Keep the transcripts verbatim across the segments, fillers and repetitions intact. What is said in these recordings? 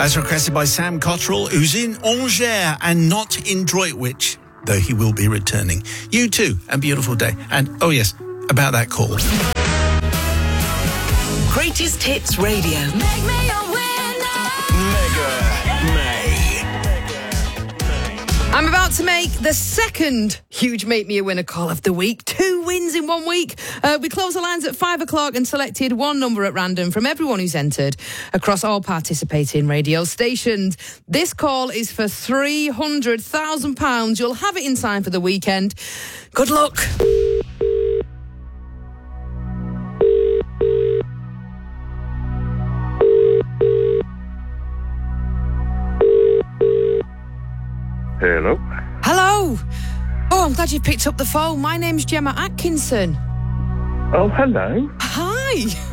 As requested by Sam Cottrell, who's in Angers and not in Droitwich, though he will be returning. You too, and beautiful day. And, oh yes, about that call. Greatest Hits Radio. Make me a winner. Mega May. I'm about to make the second huge Make Me a Winner call of the week. Two wins in one week. Uh, we closed the lines at five o'clock and selected one number at random from everyone who's entered across all participating radio stations. This call is for three hundred thousand pounds. You'll have it in time for the weekend. Good luck. Hello. Hello. Oh, I'm glad you picked up the phone. My name's Gemma Atkinson. Oh, hello. Hi.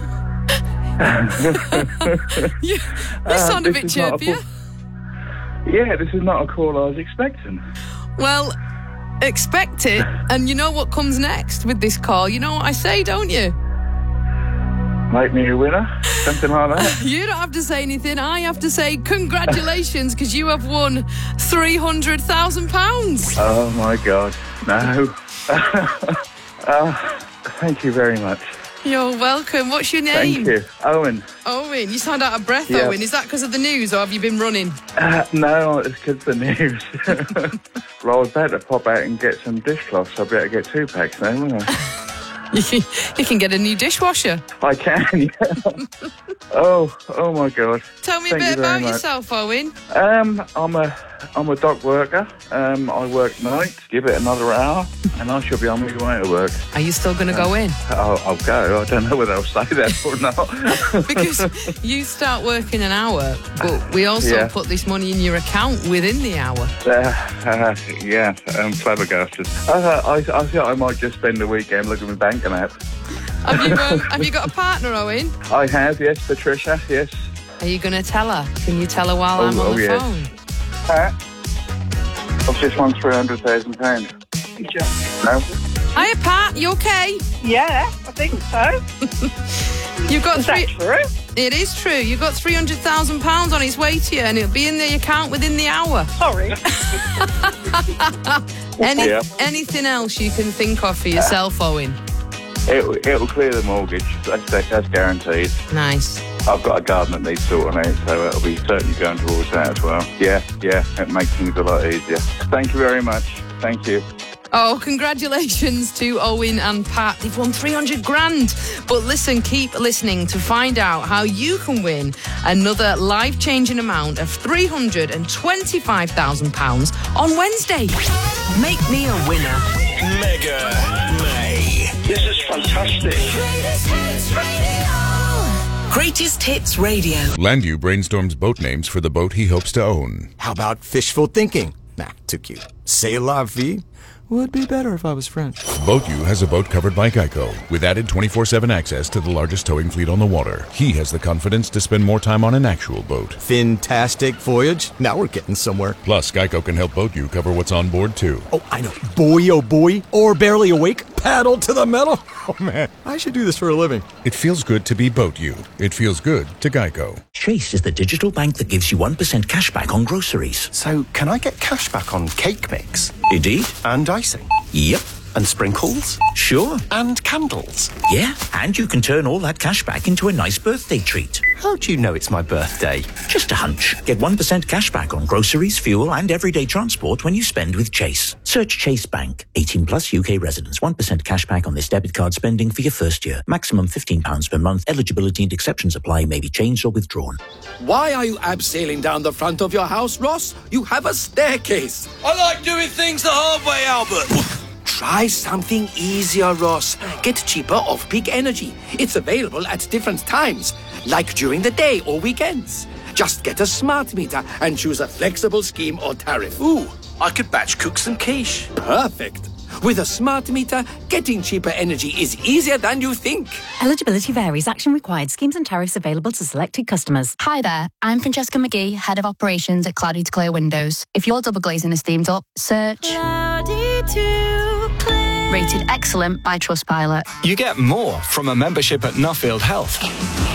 you, you Uh, sound a this bit is not a chirpier. call- Yeah, this is not a call I was expecting. Well, expect it, and you know what comes next with this call. You know what I say, don't you? Make me a winner? Something like that? You don't have to say anything. I have to say congratulations, because you have won three hundred thousand pounds. Oh, my God. No. uh, thank you very much. You're welcome. What's your name? Thank you. Owen. Owen. You sound out of breath, Yeah. Owen. Is that because of the news, or have you been running? Uh, no, it's because of the news. Well, I was about to pop out and get some dishcloths. I'll be able to get two packs now, won't I? You can, you can get a new dishwasher. I can, yeah. oh, oh my God. Tell me Thank a bit you very about much. yourself, Owen. Um, I'm a, I'm a dock worker. Um, I work nights. Give it another hour, and I shall be on my way to work. Are you still going to go in? I'll, I'll go. I don't know whether I'll say that or not. Because you start working an hour, but we also Yeah. put this money in your account within the hour. Uh, uh, yeah, um, flabbergasted. Uh, I, I think I might just spend the weekend looking at my banking app. Have you, um, have you got a partner, Owen? I have, yes, Patricia, yes. Are you going to tell her? Can you tell her while Oh, I'm on oh, the yes. phone? Pat, I've just won three hundred thousand pounds. No? Hiya, Pat. You okay? Yeah, I think so. You've got Is three. that true? It is true. You've got three hundred thousand pounds on its way to you, and it'll be in the account within the hour. Sorry. Any, Yeah. Anything else you can think of for yourself, Owen? It, it'll clear the mortgage. That's, that's guaranteed. Nice. I've got a garden that needs sorting out, so it'll be certainly going towards that as well. Yeah, yeah, it makes things a lot easier. Thank you very much. Thank you. Oh, congratulations to Owen and Pat. They've won three hundred grand. But listen, keep listening to find out how you can win another life-changing amount of three hundred twenty-five thousand pounds on Wednesday. Make me a winner. Mega May. This is fantastic. Greatest Hits Radio. Greatest Hits Radio. Landu brainstorms boat names for the boat he hopes to own. How about fishful thinking? Nah, too cute. C'est la vie would be better if I was French. BoatU has a boat covered by Geico, with added twenty-four seven access to the largest towing fleet on the water. He has the confidence to spend more time on an actual boat. Fantastic voyage. Now we're getting somewhere. Plus, Geico can help BoatU cover what's on board, too. Oh, I know. Boy, oh boy. Or barely awake. Paddle to the metal. Oh, man. I should do this for a living. It feels good to be BoatU. It feels good to Geico. Chase is the digital bank that gives you one percent cash back on groceries. So, can I get cash back on cake mix? Indeed. And icing? Yep. And sprinkles? Sure. And candles? Yeah, and you can turn all that cash back into a nice birthday treat. How do you know it's my birthday? Just a hunch. Get one percent cash back on groceries, fuel, and everyday transport when you spend with Chase. Search Chase Bank. eighteen plus U K residents. one percent cash back on this debit card spending for your first year. Maximum fifteen pounds per month. Eligibility and exceptions apply. May be changed or withdrawn. Why are you abseiling down the front of your house, Ross? You have a staircase. I like doing things the hard way, Albert. Try something easier, Ross. Get cheaper off-peak energy. It's available at different times, like during the day or weekends. Just get a smart meter and choose a flexible scheme or tariff. Ooh, I could batch cook some quiche. Perfect. With a smart meter, getting cheaper energy is easier than you think. Eligibility varies. Action required. Schemes and tariffs available to selected customers. Hi there. I'm Francesca McGee, Head of Operations at Cloudy to Clear Windows. If your double glazing is themed up, search Cloudy to Clear. Rated excellent by Trustpilot. You get more from a membership at Nuffield Health.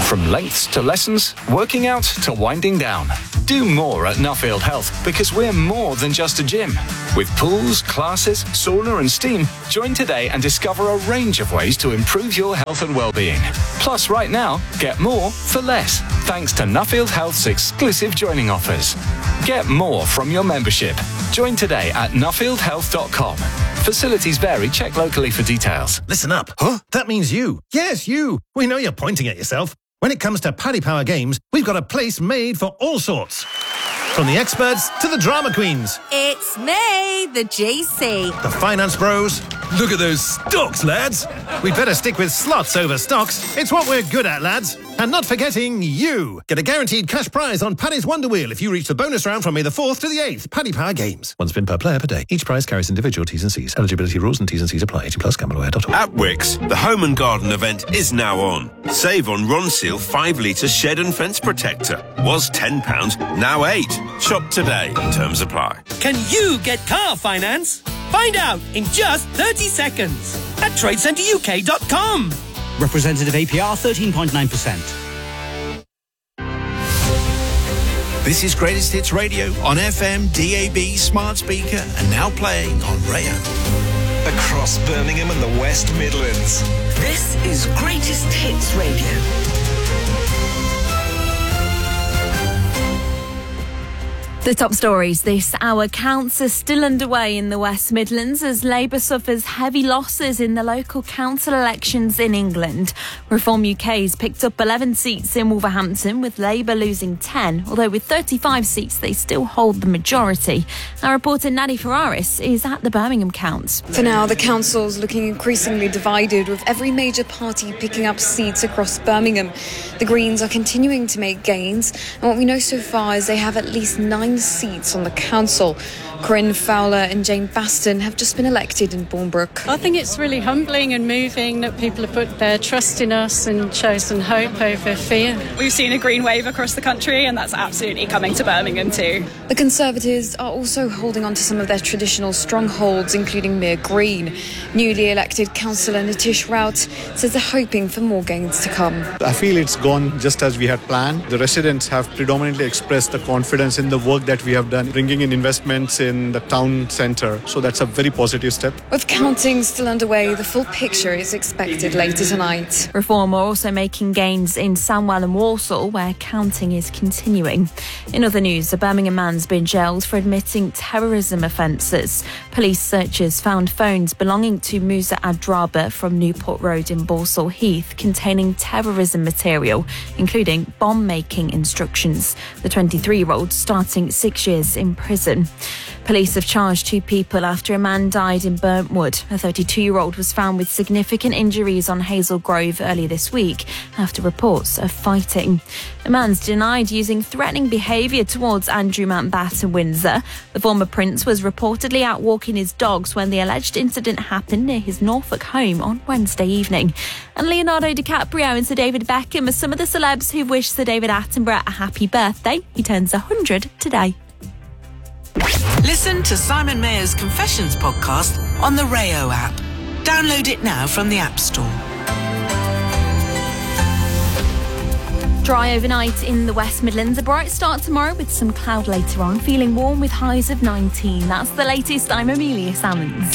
From lengths to lessons, working out to winding down. Do more at Nuffield Health because we're more than just a gym. With pools, classes, sauna and steam, join today and discover a range of ways to improve your health and well-being. Plus, right now, get more for less, thanks to Nuffield Health's exclusive joining offers. Get more from your membership. Join today at nuffield health dot com. Facilities vary. Check locally for details. Listen up. Huh? That means you. Yes, you. We know you're pointing at yourself. When it comes to Paddy Power Games, we've got a place made for all sorts. From the experts to the drama queens. It's me, the G C. The finance bros. Look at those stocks, lads. We'd better stick with slots over stocks. It's what we're good at, lads. And not forgetting you. Get a guaranteed cash prize on Paddy's Wonder Wheel if you reach the bonus round from May the fourth to the eighth. Paddy Power Games. One spin per player per day. Each prize carries individual T's and C's. Eligibility rules and T's and C's apply. eighteen plus gamble aware dot org. At Wickes, the Home and Garden event is now on. Save on Ronseal five litre shed and fence protector. Was ten pounds, now eight. Shop today. Terms apply. Can you get car finance? Find out in just thirty seconds at trade centre U K dot com. Representative A P R thirteen point nine percent. This is Greatest Hits Radio on F M, D A B, smart speaker, and now playing on Rayo. Across Birmingham and the West Midlands. This is Greatest Hits Radio. The top stories this hour. Counts are still underway in the West Midlands as Labour suffers heavy losses in the local council elections in England. Reform U K's picked up eleven seats in Wolverhampton, with Labour losing ten, although with thirty-five seats they still hold the majority. Our reporter Nadi Ferraris is at the Birmingham count. For now, the council's looking increasingly divided, with every major party picking up seats across Birmingham. The Greens are continuing to make gains, and what we know so far is they have at least nine seats on the council. Corinne Fowler and Jane Baston have just been elected in Bournebrook. I think it's really humbling and moving that people have put their trust in us and chosen hope over fear. We've seen a green wave across the country, and that's absolutely coming to Birmingham too. The Conservatives are also holding on to some of their traditional strongholds, including Mere Green. Newly elected councillor Nitish Rout says they're hoping for more gains to come. I feel it's gone just as we had planned. The residents have predominantly expressed the confidence in the work that we have done, bringing in investments in the town centre. So that's a very positive step. With counting still underway, the full picture is expected later tonight. Reform are also making gains in Sandwell and Walsall, where counting is continuing. In other news, a Birmingham man's been jailed for admitting terrorism offences. Police searchers found phones belonging to Musa Adraba from Newport Road in Balsall Heath containing terrorism material, including bomb-making instructions. The twenty-three-year-old starting six years in prison. Police have charged two people after a man died in Burntwood. A thirty-two-year-old was found with significant injuries on Hazel Grove earlier this week after reports of fighting. A man's denied using threatening behaviour towards Andrew Mountbatten in Windsor. The former prince was reportedly out walking his dogs when the alleged incident happened near his Norfolk home on Wednesday evening. And Leonardo DiCaprio and Sir David Beckham are some of the celebs who've wished Sir David Attenborough a happy birthday. He turns one hundred today. Listen to Simon Mayer's Confessions podcast on the Rayo app. Download it now from the App Store. Dry overnight in the West Midlands. A bright start tomorrow with some cloud later on. Feeling warm with highs of nineteen. That's the latest. I'm Amelia Salmons.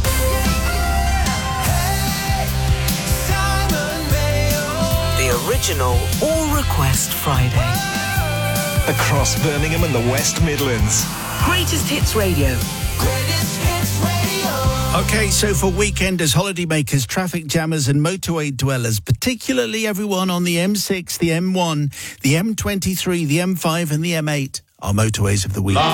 The original All Request Friday. Across Birmingham and the West Midlands. Greatest Hits Radio. Greatest Hits Radio. Okay, so for weekenders, holidaymakers, traffic jammers and motorway dwellers, particularly everyone on the M six, the M one, the M twenty-three, the M five and the M eight, our motorways of the week.